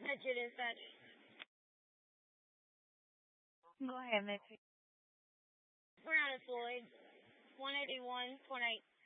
At your dispatch. Go ahead, Mitzi. We're on a Floyd. 181.8.